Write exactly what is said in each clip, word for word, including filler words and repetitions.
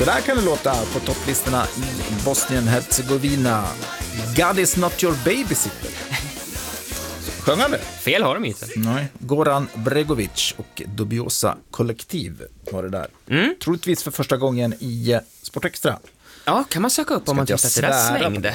Så där kan det låta på topplistorna i Bosnien-Hercegovina. God is not your babysitter. Sjöng han det? Fel har de inte. Nej. Goran Bregovic och Dubiosa Kollektiv var det där. Mm. Troligtvis för första gången i Sport Extra. Ja, kan man söka upp om man tyckte att det där svängde.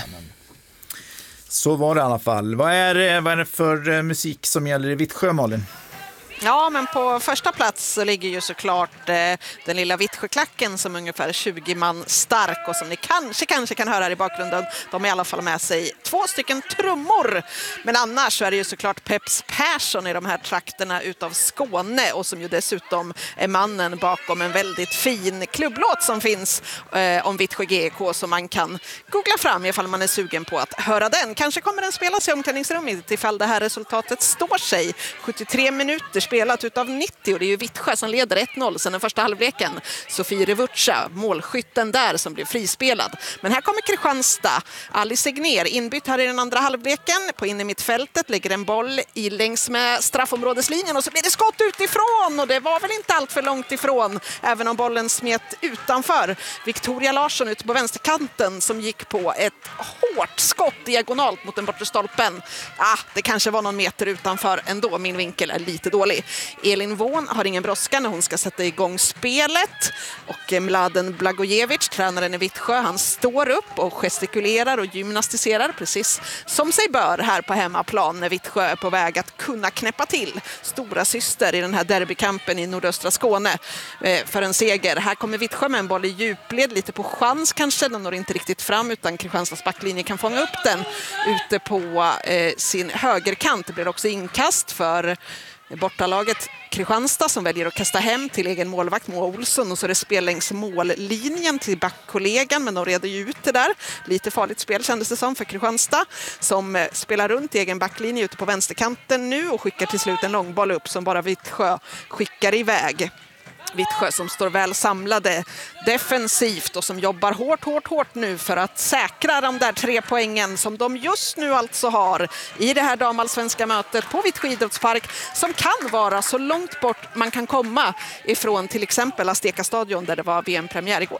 Så var det i alla fall. Vad är det, vad är det för musik som gäller i Vittsjö, Malin? Ja, men på första plats så ligger ju såklart eh, den lilla Vittsjöklacken som är ungefär tjugo man stark och som ni kanske, kanske kan höra här i bakgrunden. De har i alla fall med sig två stycken trummor. Men annars så är det ju såklart Peps Persson i de här trakterna utav Skåne och som ju dessutom är mannen bakom en väldigt fin klubblåt som finns eh, om Vittsjö G K som man kan googla fram ifall man är sugen på att höra den. Kanske kommer den spelas i omklädningsrummet ifall det här resultatet står sig. sjuttiotre minuter spelat utav nittio och det är ju Vittsjö som leder ett noll sedan den första halvleken. Sofie Revutsa, målskytten där som blev frispelad. Men här kommer Kristianstad. Alice Egner inbytt här i den andra halvleken. På in i mittfältet lägger en boll i längs med straffområdeslinjen och så blir det skott utifrån och det var väl inte allt för långt ifrån även om bollen smet utanför. Victoria Larsson ute på vänsterkanten som gick på ett hårt skott diagonalt mot den bortre stolpen. Ah, det kanske var någon meter utanför ändå. Min vinkel är lite dålig. Elin Vån har ingen brådska när hon ska sätta igång spelet och Mladen Blagojevic, tränaren i Vittsjö, han står upp och gestikulerar och gymnastiserar precis som sig bör här på hemmaplan när Vittsjö är på väg att kunna knäppa till stora syster i den här derbykampen i nordöstra Skåne eh, för en seger. Här kommer Vittsjö med en boll i djupled, lite på chans kanske, den når inte riktigt fram utan Kristianstads backlinje kan fånga upp den ute på eh, sin högerkant. Det blir också inkast för bortalaget Kristianstad som väljer att kasta hem till egen målvakt Moa Olsson och så är det spel längs mållinjen till backkollegan men de reder ju ut det där. Lite farligt spel kändes det som för Kristianstad som spelar runt i egen backlinje ute på vänsterkanten nu och skickar till slut en långboll upp som bara Vittsjö skickar iväg. Vittsjö som står väl samlade defensivt och som jobbar hårt, hårt, hårt nu för att säkra de där tre poängen som de just nu alltså har i det här damallsvenska mötet på Vittsjö idrottspark som kan vara så långt bort man kan komma ifrån till exempel Azteca stadion där det var V M-premiär igår.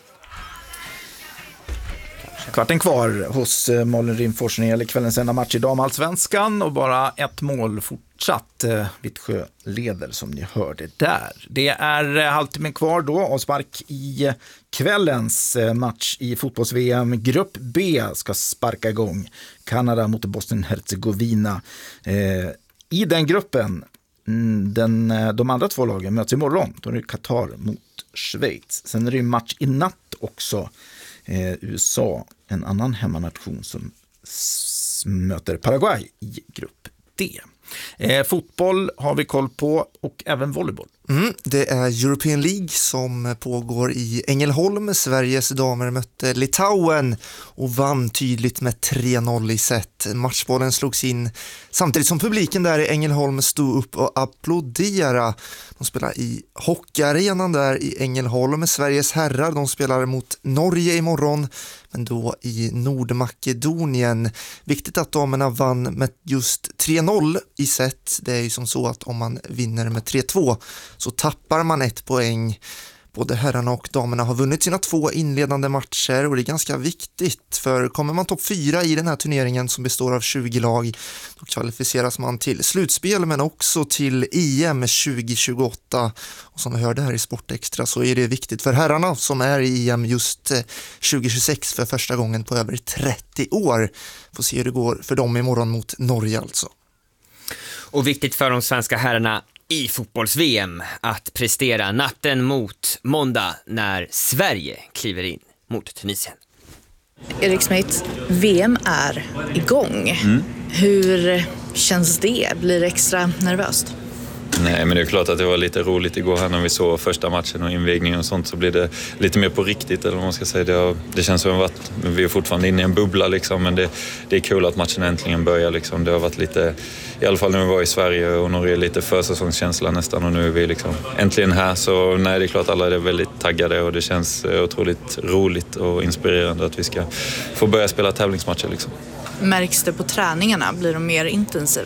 Kvarten kvar hos Malin Rimfors när det gäller kvällens enda match i damallsvenskan och bara ett mål fortsatt. Vittsjö leder som ni hörde där. Det är halvtimmen kvar då och spark i kvällens match i fotbolls-V M. Grupp B ska sparka igång. Kanada mot Bosnien-Hercegovina. I den gruppen, den, de andra två lagen möts imorgon. Då är det Qatar mot Schweiz. Sen är det match i natt också. Eh, U S A, en annan hemmanation som s- möter Paraguay i grupp D. Eh, fotboll har vi koll på och även volleyboll. Mm, det är European League som pågår i Ängelholm. Sveriges damer mötte Litauen och vann tydligt med tre noll i set. Matchbollen slogs in samtidigt som publiken där i Ängelholm stod upp och applåderade. De spelar i hockeyarenan där i Ängelholm. Sveriges herrar, de spelar mot Norge imorgon, men då i Nordmakedonien. Viktigt att damerna vann med just tre noll i set. Det är ju som så att om man vinner med tre två så tappar man ett poäng. Både herrarna och damerna har vunnit sina två inledande matcher och det är ganska viktigt för kommer man topp fyra i den här turneringen som består av tjugo lag då kvalificeras man till slutspel men också till E M tjugo tjugoåtta och som vi hörde här i Sport Extra så är det viktigt för herrarna som är i E M just tjugo tjugosex för första gången på över trettio år. Får se hur det går för dem imorgon mot Norge alltså. Och viktigt för de svenska herrarna i fotbolls-V M att prestera natten mot måndag när Sverige kliver in mot Tunisien. Erik Smith, V M är igång. Mm. Hur känns det? Blir det extra nervöst? Nej, men det är klart att det var lite roligt igår här när vi såg första matchen och invigningen och sånt, så blir det lite mer på riktigt eller vad man ska säga. Det, har, det känns som att vi är fortfarande inne i en bubbla liksom, men det, det är kul att matchen äntligen börjar liksom. Det har varit lite, i alla fall när vi var i Sverige och Norge, lite försäsongskänsla nästan och nu är vi liksom äntligen här. Så nej, det är klart alla är väldigt taggade och det känns otroligt roligt och inspirerande att vi ska få börja spela tävlingsmatcher liksom. Märks det på träningarna? Blir de mer intensiva?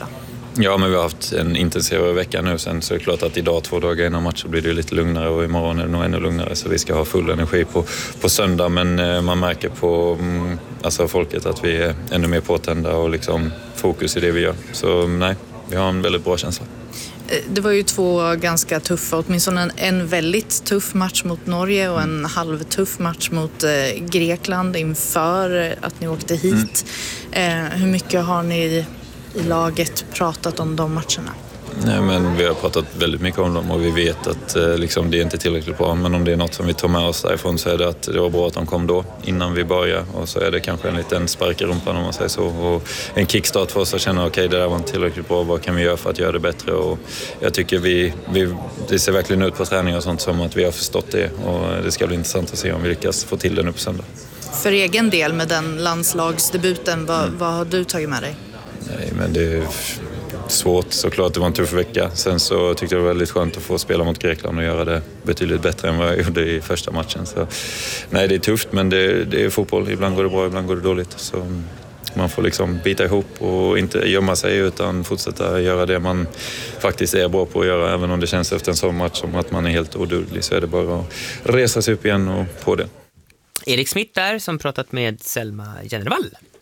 Ja, men vi har haft en intensivare vecka nu. Sen så är det klart att idag, två dagar innan match, så blir det lite lugnare och imorgon är det nog ännu lugnare. Så vi ska ha full energi på, på söndag. Men eh, man märker på mm, alltså folket att vi är ännu mer påtända och liksom fokus i det vi gör. Så nej, vi har en väldigt bra känsla. Det var ju två ganska tuffa, åtminstone en, en väldigt tuff match mot Norge och en halvtuff match mot eh, Grekland inför att ni åkte hit. Mm. Eh, hur mycket har ni i laget pratat om de matcherna? Nej, men vi har pratat väldigt mycket om dem och vi vet att eh, liksom, det är inte tillräckligt bra. Men om det är något som vi tar med oss därifrån så är det att det var bra att de kom då innan vi börjar. Och så är det kanske en liten spark i rumpan om man säger så. Och en kickstart för oss att känna okej, okay, det där var inte tillräckligt bra. Vad kan vi göra för att göra det bättre? Och jag tycker vi, vi, det ser verkligen ut på träning och sånt som att vi har förstått det. Och det ska bli intressant att se om vi lyckas få till det nu på söndag. För egen del med den landslagsdebuten, vad, mm. vad har du tagit med dig? Nej, men det är svårt såklart. Det var en tuff vecka. Sen så tyckte jag det var väldigt skönt att få spela mot Grekland och göra det betydligt bättre än vad jag gjorde i första matchen. Så, nej, det är tufft, men det, det är fotboll. Ibland går det bra, ibland går det dåligt. Så man får liksom bita ihop och inte gömma sig utan fortsätta göra det man faktiskt är bra på att göra. Även om det känns efter en sån match som att man är helt oduglig, så är det bara att resa sig upp igen och på det. Erik Smith där som pratat med Selma Jennervall.